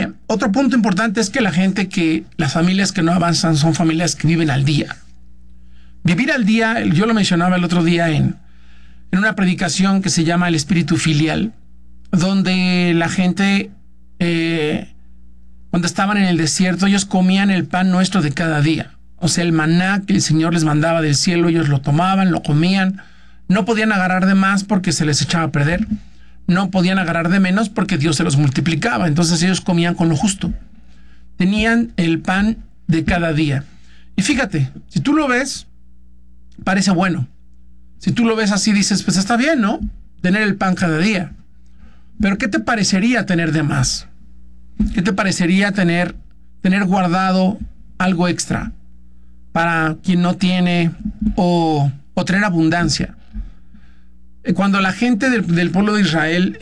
Otro punto importante es que las familias que no avanzan son familias que viven al día. Vivir al día, yo lo mencionaba el otro día en una predicación que se llama El Espíritu Filial, donde la gente, cuando estaban en el desierto, ellos comían el pan nuestro de cada día. O sea, el maná que el Señor les mandaba del cielo, ellos lo tomaban, lo comían. No podían agarrar de más porque se les echaba a perder. No podían agarrar de menos porque Dios se los multiplicaba. Entonces ellos comían con lo justo. Tenían el pan de cada día. Y fíjate, si tú lo ves, parece bueno. Si tú lo ves así, dices, pues está bien, ¿no? Tener el pan cada día. Pero ¿qué te parecería tener de más? ¿Qué te parecería tener guardado algo extra para quien no tiene o tener abundancia? Cuando la gente del pueblo de Israel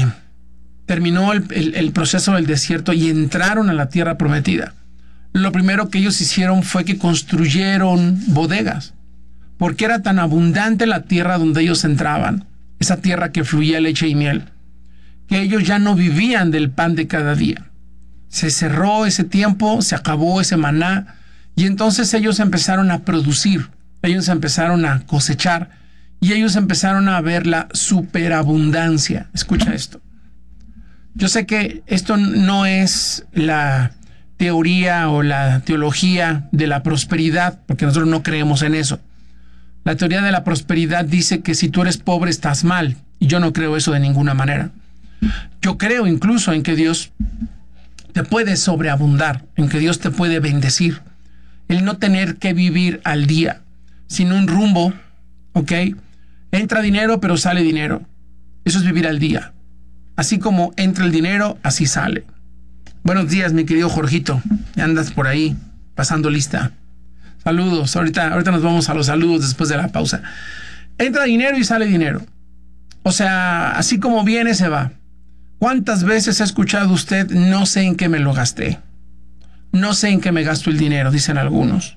terminó el proceso del desierto y entraron a la tierra prometida, lo primero que ellos hicieron fue que construyeron bodegas, porque era tan abundante la tierra donde ellos entraban, esa tierra que fluía leche y miel, que ellos ya no vivían del pan de cada día. Se cerró ese tiempo, se acabó ese maná, y entonces ellos empezaron a producir, ellos empezaron a cosechar, y ellos empezaron a ver la superabundancia. Escucha esto. Yo sé que esto no es la teoría o la teología de la prosperidad, porque nosotros no creemos en eso. La teoría de la prosperidad dice que si tú eres pobre estás mal, y yo no creo eso de ninguna manera. Yo creo incluso en que Dios te puede sobreabundar, en que Dios te puede bendecir. El no tener que vivir al día, sin un rumbo, ¿ok? Entra dinero, pero sale dinero. Eso es vivir al día. Así como entra el dinero, así sale. Buenos días, mi querido Jorgito. Ya andas por ahí, pasando lista. Saludos. Ahorita nos vamos a los saludos después de la pausa. Entra dinero y sale dinero. O sea, así como viene, se va. ¿Cuántas veces ha escuchado usted, no sé en qué me lo gasté? No sé en qué me gasto el dinero, dicen algunos.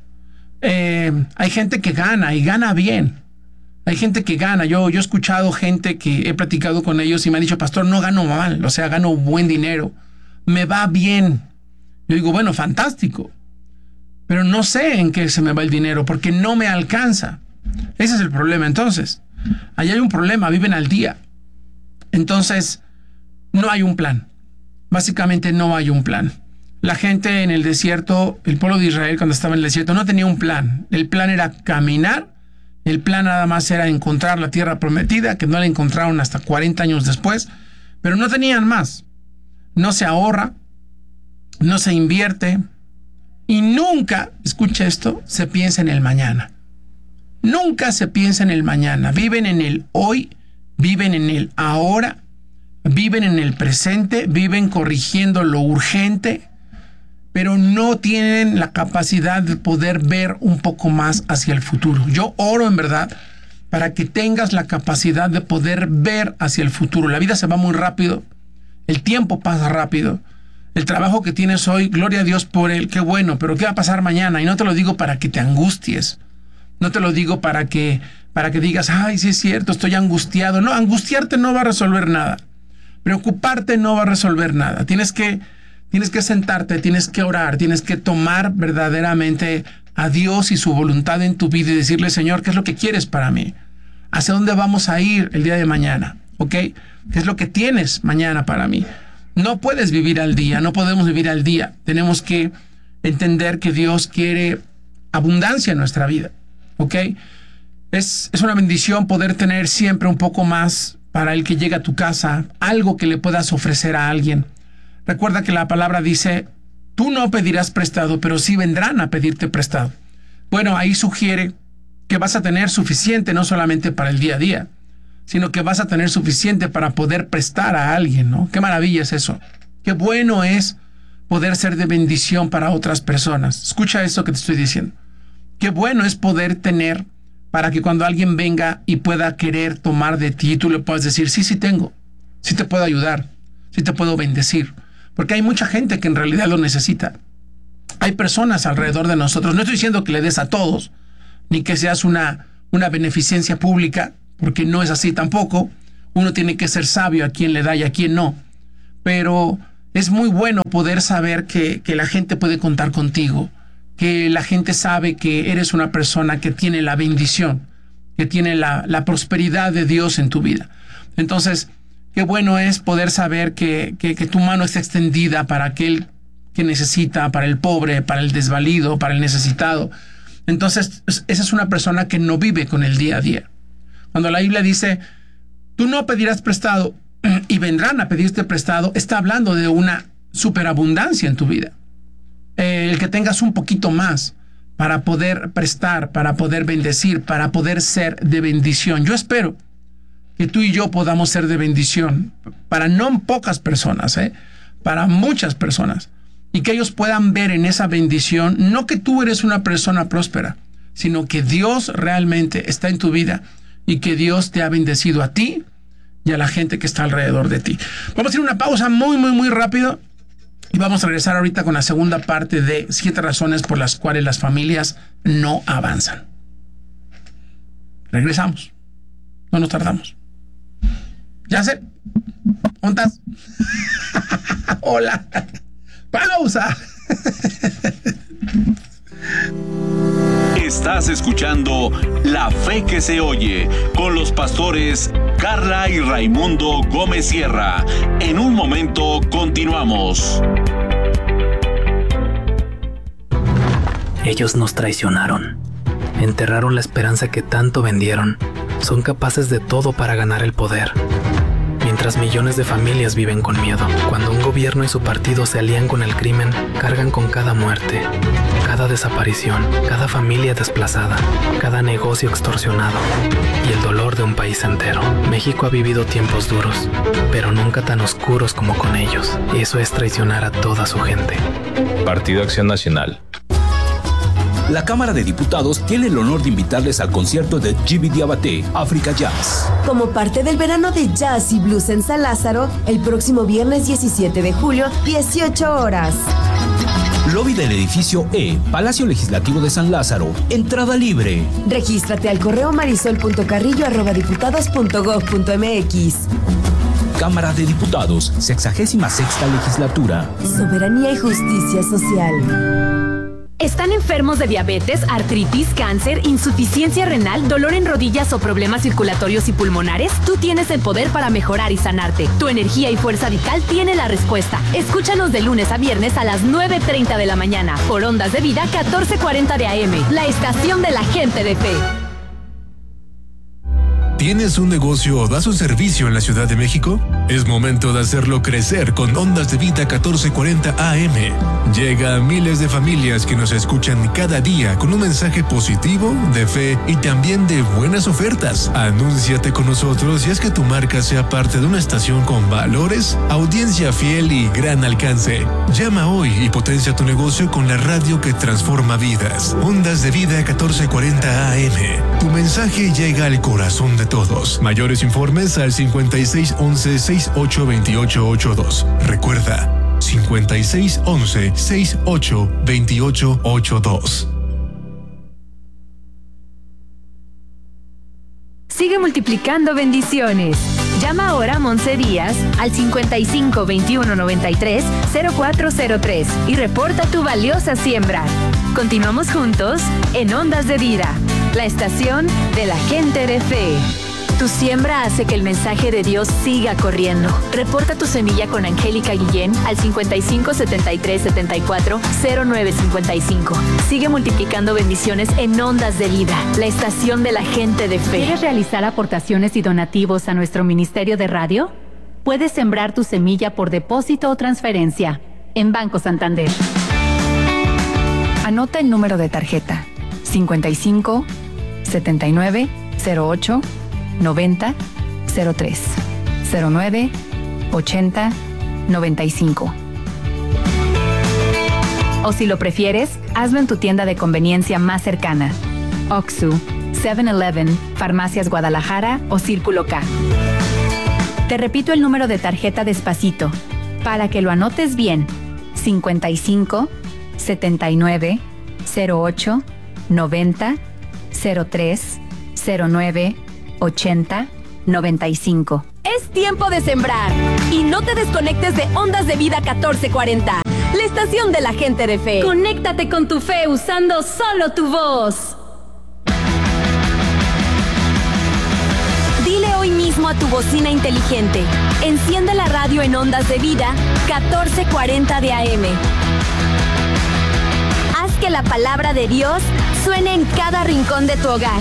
Hay gente que gana y gana bien. Hay gente que gana. Yo he escuchado gente que he platicado con ellos y me han dicho, pastor, no gano mal, o sea, gano buen dinero. Me va bien. Yo digo, bueno, fantástico. Pero no sé en qué se me va el dinero porque no me alcanza. Ese es el problema. Entonces, ahí hay un problema, viven al día. Entonces, no hay un plan. Básicamente no hay un plan. La gente en el desierto, el pueblo de Israel cuando estaba en el desierto, no tenía un plan. El plan era caminar. El plan nada más era encontrar la tierra prometida, que no la encontraron hasta 40 años después, pero no tenían más. No se ahorra, no se invierte y nunca, escucha esto, se piensa en el mañana. Nunca se piensa en el mañana. Viven en el hoy, viven en el ahora, viven en el presente, viven corrigiendo lo urgente, pero no tienen la capacidad de poder ver un poco más hacia el futuro. Yo oro en verdad para que tengas la capacidad de poder ver hacia el futuro. La vida se va muy rápido, el tiempo pasa rápido. El trabajo que tienes hoy, gloria a Dios por él, qué bueno, pero ¿qué va a pasar mañana? Y no te lo digo para que te angusties, no te lo digo para que digas, ay, sí es cierto, estoy angustiado. No, angustiarte no va a resolver nada. Preocuparte no va a resolver nada. Tienes que sentarte, tienes que orar, tienes que tomar verdaderamente a Dios y su voluntad en tu vida y decirle, Señor, ¿qué es lo que quieres para mí? ¿Hacia dónde vamos a ir el día de mañana? ¿Ok? ¿Qué es lo que tienes mañana para mí? No puedes vivir al día, no podemos vivir al día. Tenemos que entender que Dios quiere abundancia en nuestra vida. ¿Ok? Es una bendición poder tener siempre un poco más para el que llega a tu casa, algo que le puedas ofrecer a alguien. Recuerda que la palabra dice, tú no pedirás prestado, pero sí vendrán a pedirte prestado. Bueno, ahí sugiere que vas a tener suficiente no solamente para el día a día, sino que vas a tener suficiente para poder prestar a alguien, ¿no? Qué maravilla es eso. Qué bueno es poder ser de bendición para otras personas. Escucha esto que te estoy diciendo. Qué bueno es poder tener para que cuando alguien venga y pueda querer tomar de ti, tú le puedas decir, sí tengo, sí te puedo ayudar, sí te puedo bendecir. Porque hay mucha gente que en realidad lo necesita. Hay personas alrededor de nosotros. No estoy diciendo que le des a todos, ni que seas una beneficencia pública, porque no es así tampoco. Uno tiene que ser sabio a quién le da y a quién no. Pero Es muy bueno poder saber que la gente puede contar contigo, que la gente sabe que eres una persona que tiene la bendición, que tiene la prosperidad de Dios en tu vida. Entonces, qué bueno es poder saber que tu mano está extendida para aquel que necesita, para el pobre, para el desvalido, para el necesitado. Entonces, esa es una persona que no vive con el día a día. Cuando la Biblia dice, tú no pedirás prestado y vendrán a pedirte prestado, está hablando de una superabundancia en tu vida. El que tengas un poquito más para poder prestar, para poder bendecir, para poder ser de bendición. Yo espero que tú y yo podamos ser de bendición para no pocas personas, para muchas personas, y que ellos puedan ver en esa bendición no que tú eres una persona próspera, sino que Dios realmente está en tu vida y que Dios te ha bendecido a ti y a la gente que está alrededor de ti. Vamos a hacer una pausa muy rápido y vamos a regresar ahorita con la segunda parte de 7 razones por las cuales las familias no avanzan. Regresamos. No nos tardamos. Ya sé. ¿Dónde estás? Hola. Pausa. Estás escuchando La Fe que se oye con los pastores Carla y Raimundo Gómez Sierra. En un momento continuamos. Ellos nos traicionaron, enterraron la esperanza que tanto vendieron, son capaces de todo para ganar el poder. Mientras millones de familias viven con miedo, cuando un gobierno y su partido se alían con el crimen, cargan con cada muerte, cada desaparición, cada familia desplazada, cada negocio extorsionado y el dolor de un país entero. México ha vivido tiempos duros, pero nunca tan oscuros como con ellos. Eso es traicionar a toda su gente. Partido Acción Nacional. La Cámara de Diputados tiene el honor de invitarles al concierto de Djiby Diabaté, Africa Jazz. Como parte del verano de jazz y blues en San Lázaro, el próximo viernes 17 de julio, 18 horas. Lobby del edificio E, Palacio Legislativo de San Lázaro. Entrada libre. Regístrate al correo marisol.carrillo@diputados.gov.mx. Cámara de Diputados, 66ª legislatura. Soberanía y justicia social. ¿Están enfermos de diabetes, artritis, cáncer, insuficiencia renal, dolor en rodillas o problemas circulatorios y pulmonares? Tú tienes el poder para mejorar y sanarte. Tu energía y fuerza vital tiene la respuesta. Escúchanos de lunes a viernes a las 9:30 de la mañana por Ondas de Vida 1440 de AM, la estación de la gente de fe. ¿Tienes un negocio o das un servicio en la Ciudad de México? Es momento de hacerlo crecer con Ondas de Vida 1440 AM. Llega a miles de familias que nos escuchan cada día con un mensaje positivo, de fe y también de buenas ofertas. Anúnciate con nosotros y haz que tu marca sea parte de una estación con valores, audiencia fiel y gran alcance. Llama hoy y potencia tu negocio con la radio que transforma vidas. Ondas de Vida 1440 AM. Tu mensaje llega al corazón de todos. Mayores informes al 5611-682882. Recuerda, 5611-682882. Sigue multiplicando bendiciones. Llama ahora a Monse Díaz al 55 21 93 0403 y reporta tu valiosa siembra. Continuamos juntos en Ondas de Vida, la estación de la gente de fe. Tu siembra hace que el mensaje de Dios siga corriendo. Reporta tu semilla con Angélica Guillén al 55 73 74 09 55. Sigue multiplicando bendiciones en Ondas de Vida, la estación de la gente de fe. ¿Quieres realizar aportaciones y donativos a nuestro ministerio de radio? Puedes sembrar tu semilla por depósito o transferencia en Banco Santander. Anota el número de tarjeta: 55 79 08 90 03 09 80 95. O si lo prefieres, hazlo en tu tienda de conveniencia más cercana: Oxxo, 7-Eleven, Farmacias Guadalajara o Círculo K. Te repito el número de tarjeta despacito para que lo anotes bien: 55 79 08 90 03 09 80 95. Es tiempo de sembrar. Y no te desconectes de Ondas de Vida 1440, la estación de la gente de fe. Conéctate con tu fe usando solo tu voz. Dile hoy mismo a tu bocina inteligente: enciende la radio en Ondas de Vida 1440 de AM. Haz que la palabra de Dios suene en cada rincón de tu hogar.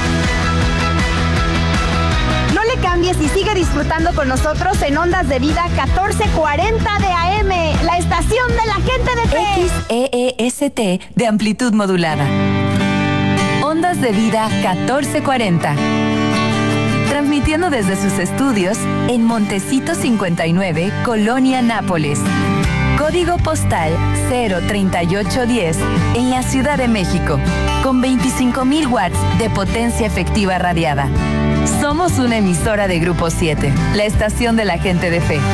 No le cambies y sigue disfrutando con nosotros en Ondas de Vida 1440 de AM, la estación de la gente de fe. XEEST de amplitud modulada. Ondas de Vida 1440. Transmitiendo desde sus estudios en Montecito 59, Colonia Nápoles. Código postal 03810 en la Ciudad de México, con 25,000 watts de potencia efectiva radiada. Somos una emisora de Grupo 7, la estación de la gente de fe.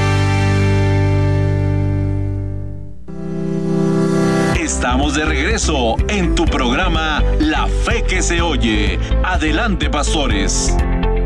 Estamos de regreso en tu programa La Fe que se oye. Adelante, pastores.